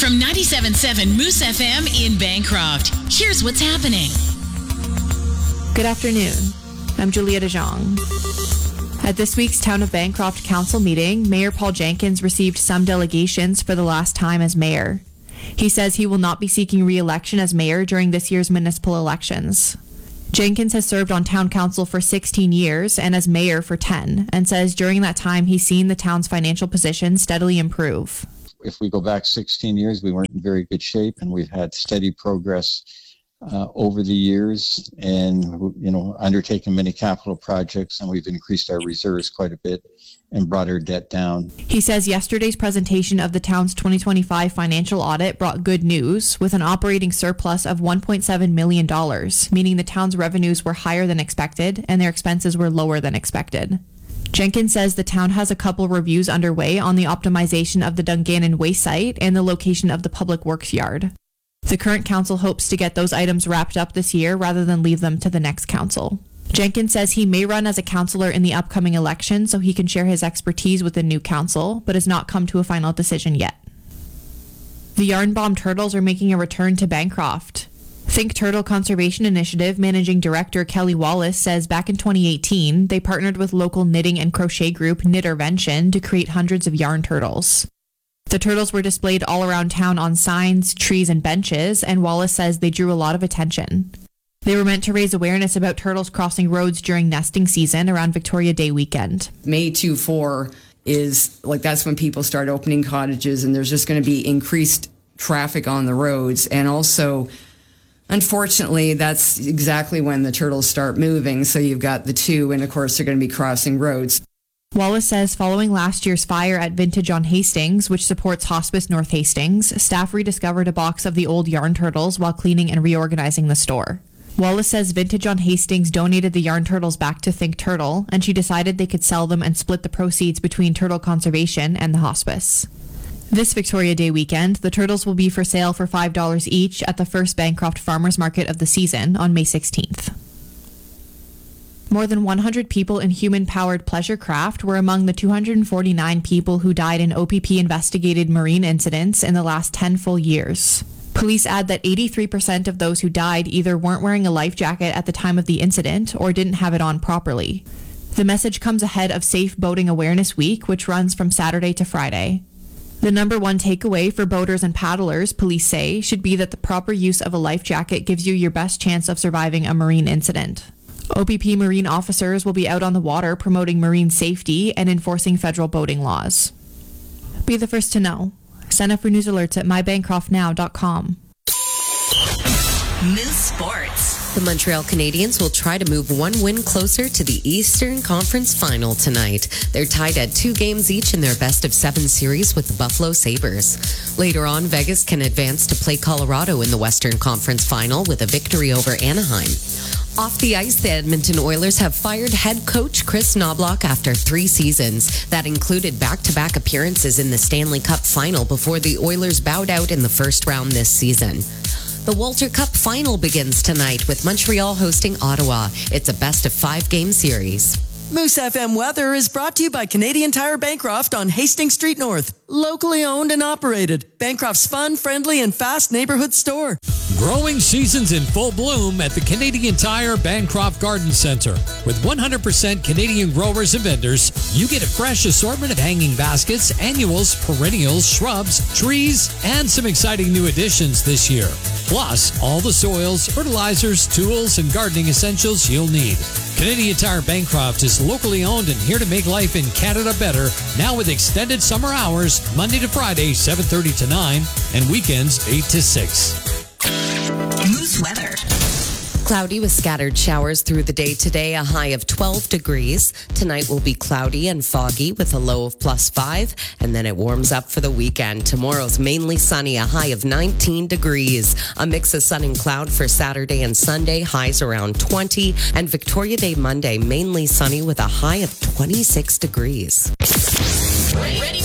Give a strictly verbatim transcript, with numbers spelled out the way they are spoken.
From ninety-seven point seven Moose F M in Bancroft, here's what's happening. Good afternoon. I'm Julia DeJong. At this week's Town of Bancroft Council meeting, Mayor Paul Jenkins received some delegations for the last time as mayor. He says he will not be seeking re-election as mayor during this year's municipal elections. Jenkins has served on town council for sixteen years and as mayor for ten, and says during that time he's seen the town's financial position steadily improve. If we go back sixteen years, we weren't in very good shape, and we've had steady progress uh, over the years, and you know, undertaken many capital projects, and we've increased our reserves quite a bit and brought our debt down. He says yesterday's presentation of the town's twenty twenty-five financial audit brought good news, with an operating surplus of one point seven million dollars, meaning the town's revenues were higher than expected and their expenses were lower than expected. Jenkins says the town has a couple reviews underway on the optimization of the Dungannon waste site and the location of the public works yard. The current council hopes to get those items wrapped up this year rather than leave them to the next council. Jenkins says he may run as a councillor in the upcoming election so he can share his expertise with the new council, but has not come to a final decision yet. The Yarnbaum Turtles are making a return to Bancroft. Think Turtle Conservation Initiative Managing Director Kelly Wallace says back in twenty eighteen, they partnered with local knitting and crochet group Knittervention to create hundreds of yarn turtles. The turtles were displayed all around town on signs, trees, and benches, and Wallace says they drew a lot of attention. They were meant to raise awareness about turtles crossing roads during nesting season around Victoria Day weekend. May two four is, like, that's when people start opening cottages, and there's just going to be increased traffic on the roads, and also unfortunately, that's exactly when the turtles start moving. So you've got the two, and of course, they're going to be crossing roads. Wallace says following last year's fire at Vintage on Hastings, which supports Hospice North Hastings, staff rediscovered a box of the old yarn turtles while cleaning and reorganizing the store. Wallace says Vintage on Hastings donated the yarn turtles back to Think Turtle, and she decided they could sell them and split the proceeds between Turtle Conservation and the hospice. This Victoria Day weekend, the turtles will be for sale for five dollars each at the first Bancroft Farmers Market of the season on May sixteenth. More than one hundred people in human-powered pleasure craft were among the two hundred forty-nine people who died in O P P-investigated marine incidents in the last ten full years. Police add that eighty-three percent of those who died either weren't wearing a life jacket at the time of the incident or didn't have it on properly. The message comes ahead of Safe Boating Awareness Week, which runs from Saturday to Friday. The number one takeaway for boaters and paddlers, police say, should be that the proper use of a life jacket gives you your best chance of surviving a marine incident. O P P marine officers will be out on the water promoting marine safety and enforcing federal boating laws. Be the first to know. Sign up for news alerts at my bancroft now dot com. Moose Sports. The Montreal Canadiens will try to move one win closer to the Eastern Conference Final tonight. They're tied at two games each in their best of seven series with the Buffalo Sabres. Later on, Vegas can advance to play Colorado in the Western Conference Final with a victory over Anaheim. Off the ice, the Edmonton Oilers have fired head coach Chris Knobloch after three seasons. That included back-to-back appearances in the Stanley Cup Final before the Oilers bowed out in the first round this season. The Walter Cup Final begins tonight with Montreal hosting Ottawa. It's a best-of-five game series. Moose F M weather is brought to you by Canadian Tire Bancroft on Hastings Street North. Locally owned and operated. Bancroft's fun, friendly, and fast neighborhood store. Growing season's in full bloom at the Canadian Tire Bancroft Garden Center. With one hundred percent Canadian growers and vendors, you get a fresh assortment of hanging baskets, annuals, perennials, shrubs, trees, and some exciting new additions this year. Plus, all the soils, fertilizers, tools, and gardening essentials you'll need. Canadian Tire Bancroft is locally owned and here to make life in Canada better, now with extended summer hours, Monday to Friday, seven thirty to nine, and weekends, eight to six. Moose weather. Cloudy with scattered showers through the day today, a high of twelve degrees. Tonight will be cloudy and foggy with a low of plus five, and then it warms up for the weekend. Tomorrow's mainly sunny, a high of nineteen degrees. A mix of sun and cloud for Saturday and Sunday, highs around twenty, and Victoria Day Monday, mainly sunny with a high of twenty-six degrees. Ready